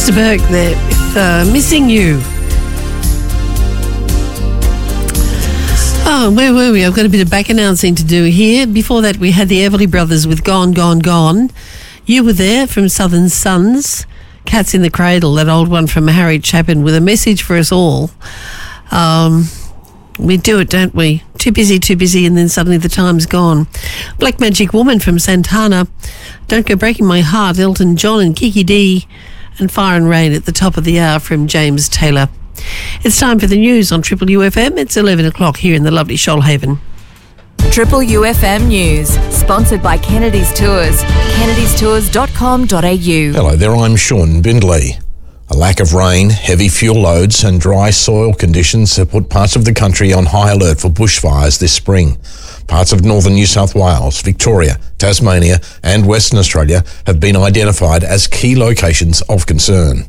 Mr. Burke there with Missing You. Oh, where were we? I've got a bit of back announcing to do here. Before that, we had the Everly Brothers with Gone, Gone, Gone. You Were There from Southern Sons. Cats in the Cradle, that old one from Harry Chapin, with a message for us all. We do it, don't we? Too busy, and then suddenly the time's gone. Black Magic Woman from Santana. Don't Go Breaking My Heart, Elton John and Kiki D. And Fire and Rain at the top of the hour from James Taylor. It's time for the news on Triple UFM. It's 11 o'clock here in the lovely Shoalhaven. Triple UFM News, sponsored by Kennedy's Tours. kennedystours.com.au. Hello there, I'm Sean Bindley. A lack of rain, heavy fuel loads and dry soil conditions have put parts of the country on high alert for bushfires this spring. Parts of northern New South Wales, Victoria, Tasmania and Western Australia have been identified as key locations of concern.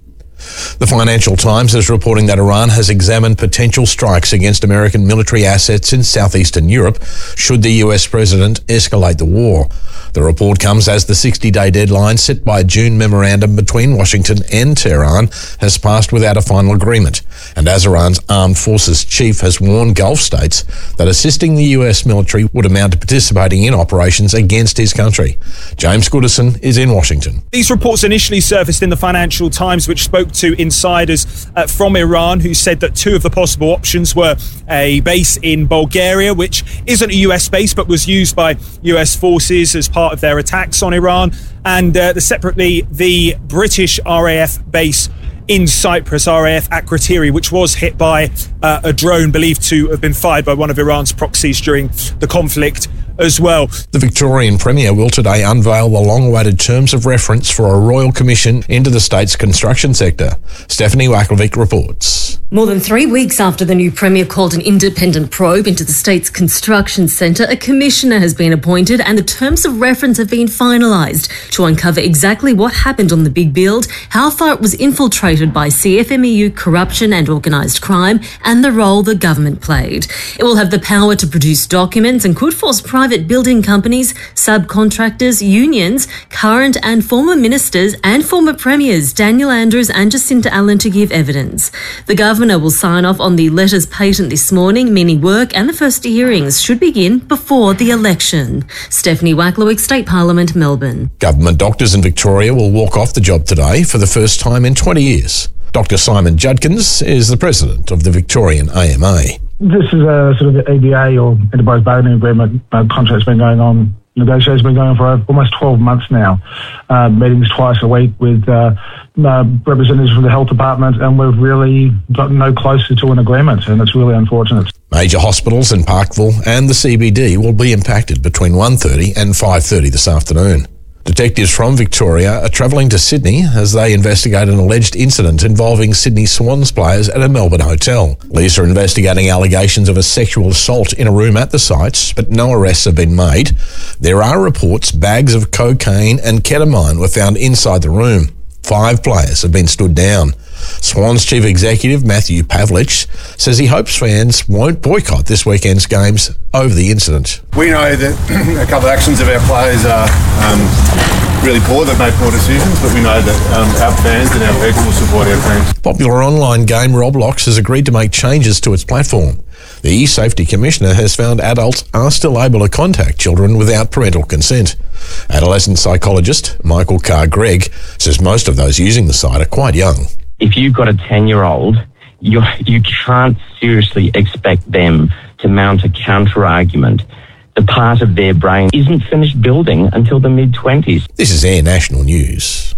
The Financial Times is reporting that Iran has examined potential strikes against American military assets in southeastern Europe should the US president escalate the war. The report comes as the 60-day deadline set by a June memorandum between Washington and Tehran has passed without a final agreement, and as Iran's armed forces chief has warned Gulf states that assisting the US military would amount to participating in operations against his country. James Goodison is in Washington. These reports initially surfaced in the Financial Times, which spoke to insiders from Iran who said that two of the possible options were a base in Bulgaria, which isn't a US base but was used by US forces as part of their attacks on Iran, and separately the British RAF base in Cyprus, RAF Akrotiri, which was hit by a drone believed to have been fired by one of Iran's proxies during the conflict as well. The Victorian Premier will today unveil the long-awaited terms of reference for a royal commission into the state's construction sector. Stephanie Wacklevic reports. More than 3 weeks after the new Premier called an independent probe into the state's construction centre, a commissioner has been appointed and the terms of reference have been finalised to uncover exactly what happened on the big build, how far it was infiltrated by CFMEU corruption and organised crime, and the role the government played. It will have the power to produce documents and could force private building companies, subcontractors, unions, current and former ministers and former premiers Daniel Andrews and Jacinta Allen to give evidence. The Governor will sign off on the letters patent this morning, meaning work and the first hearings should begin before the election. Stephanie Wacklewick, State Parliament, Melbourne. Government doctors in Victoria will walk off the job today for the first time in 20 years. Dr Simon Judkins is the president of the Victorian AMA. This is a sort of ABA or Enterprise Bargaining Agreement contract's been going on. Negotiations have been going on for almost 12 months now. Meetings twice a week with representatives from the health department, and we've really gotten no closer to an agreement, and it's really unfortunate. Major hospitals in Parkville and the CBD will be impacted between 1:30 and 5:30 this afternoon. Detectives from Victoria are travelling to Sydney as they investigate an alleged incident involving Sydney Swans players at a Melbourne hotel. Police are investigating allegations of a sexual assault in a room at the sites, but no arrests have been made. There are reports bags of cocaine and ketamine were found inside the room. 5 players have been stood down. Swans chief executive Matthew Pavlich says he hopes fans won't boycott this weekend's games over the incident. We know that a couple of actions of our players are really poor, they've made poor decisions, but we know that our fans and our people will support our teams. Popular online game Roblox has agreed to make changes to its platform. The E-Safety Commissioner has found adults are still able to contact children without parental consent. Adolescent psychologist Michael Carr-Gregg says most of those using the site are quite young. If you've got a 10-year-old, you can't seriously expect them to mount a counter-argument. The part of their brain isn't finished building until the mid-20s. This is Air National News.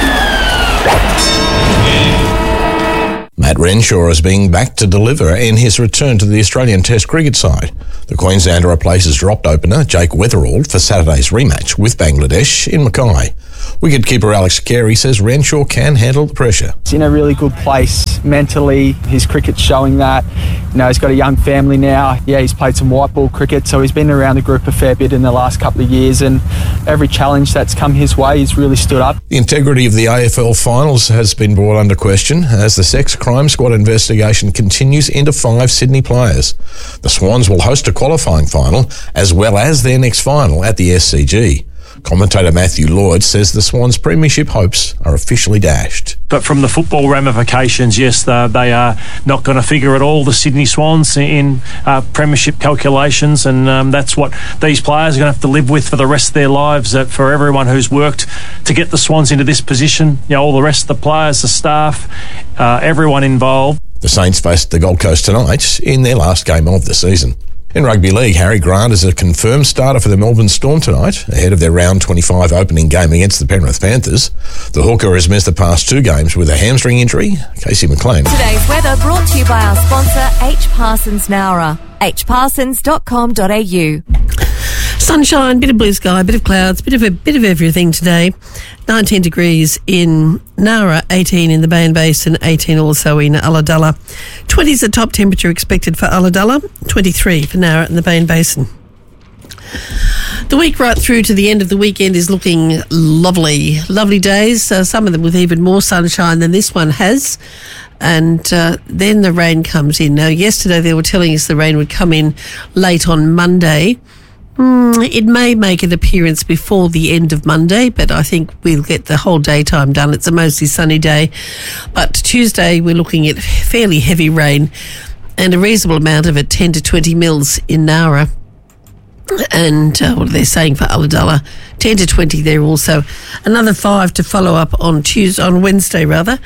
Matt Renshaw is being back to deliver in his return to the Australian Test cricket side. The Queenslander replaces dropped opener Jake Weatherall for Saturday's rematch with Bangladesh in Mackay. Wicketkeeper Alex Carey says Renshaw can handle the pressure. He's in a really good place mentally. His cricket's showing that. He's got a young family now. Yeah, he's played some white ball cricket, so he's been around the group a fair bit in the last couple of years, and every challenge that's come his way, he's really stood up. The integrity of the AFL finals has been brought under question as the Sex Crime Squad investigation continues into 5 Sydney players. The Swans will host a qualifying final as well as their next final at the SCG. Commentator Matthew Lloyd says the Swans' premiership hopes are officially dashed. But from the football ramifications, yes, they are not going to figure at all, the Sydney Swans, in premiership calculations, and that's what these players are going to have to live with for the rest of their lives. For everyone who's worked to get the Swans into this position, all the rest of the players, the staff, everyone involved. The Saints faced the Gold Coast tonight in their last game of the season. In rugby league, Harry Grant is a confirmed starter for the Melbourne Storm tonight, ahead of their round 25 opening game against the Penrith Panthers. The hooker has missed the past 2 games with a hamstring injury. Casey McLean. Today's weather brought to you by our sponsor, H. Parsons Nowra. hparsons.com.au. Sunshine, bit of blue sky, bit of clouds, bit of everything today. 19 degrees in Nowra, 18 in the Bay and Basin, 18 also in Ulladulla. 20 is the top temperature expected for Ulladulla, 23 for Nowra and the Bay and Basin. The week right through to the end of the weekend is looking lovely. Lovely days, some of them with even more sunshine than this one has. And then the rain comes in. Now, yesterday they were telling us the rain would come in late on Monday. It may make an appearance before the end of Monday, but I think we'll get the whole daytime done. It's a mostly sunny day. But Tuesday we're looking at fairly heavy rain and a reasonable amount of it, 10 to 20 mils in Nowra. And what are they saying for Ulladulla? 10 to 20 there also. Another 5 to follow up on Wednesday rather.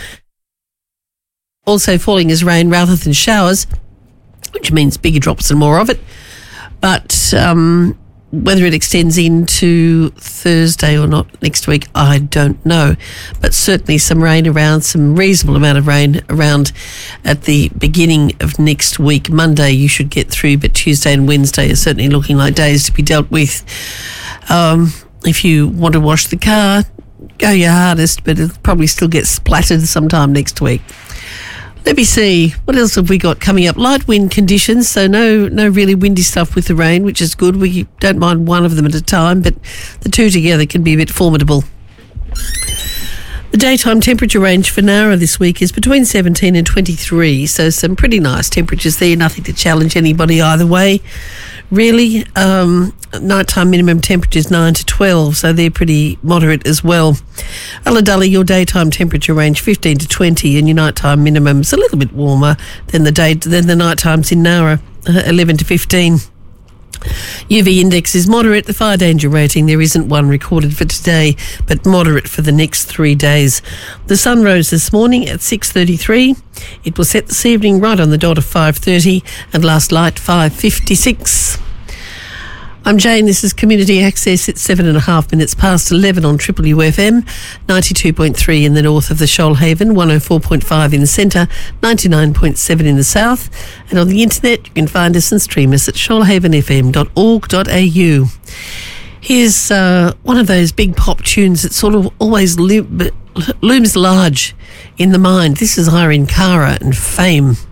Also falling as rain rather than showers, which means bigger drops and more of it. But whether it extends into Thursday or not next week, I don't know. But certainly some rain around, some reasonable amount of rain around at the beginning of next week. Monday you should get through, but Tuesday and Wednesday are certainly looking like days to be dealt with. If you want to wash the car, go your hardest, but it'll probably still get splattered sometime next week. Let me see, what else have we got coming up? Light wind conditions, so no really windy stuff with the rain, which is good. We don't mind one of them at a time, but the two together can be a bit formidable. The daytime temperature range for Nowra this week is between 17 and 23, so some pretty nice temperatures there, nothing to challenge anybody either way. Really, nighttime minimum temperature is 9 to 12, so they're pretty moderate as well. Ulladulla, your daytime temperature range 15 to 20, and your nighttime minimum's a little bit warmer than the nighttimes in Nowra, 11 to 15. UV index is moderate. The fire danger rating, there isn't one recorded for today, but moderate for the next 3 days. The sun rose this morning at 6:33. It will set this evening right on the dot of 5:30 and last light 5:56. I'm Jane, this is Community Access. It's 7.5 minutes past 11 on Triple UFM, 92.3 in the north of the Shoalhaven, 104.5 in the centre, 99.7 in the south. And on the internet, you can find us and stream us at shoalhavenfm.org.au. Here's one of those big pop tunes that sort of always looms large in the mind. This is Irene Cara and Fame.